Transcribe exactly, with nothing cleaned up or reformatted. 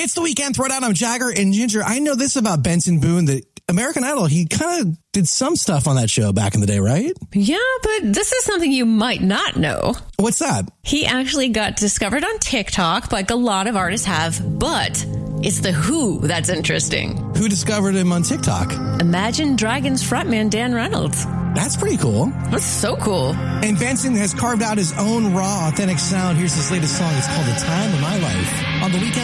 It's the weekend. Throwdown. I'm Jagger and Ginger. I know this about Benson Boone, that American Idol, he kind of did some stuff on that show back in the day, right? Yeah, but this is something you might not know. What's that? He actually got discovered on TikTok, like a lot of artists have, but it's the Who that's interesting. Who discovered him on TikTok? Imagine Dragons frontman Dan Reynolds. That's pretty cool. That's so cool. And Benson has carved out his own raw, authentic sound. Here's his latest song. It's called The Time of My Life. On the weekend.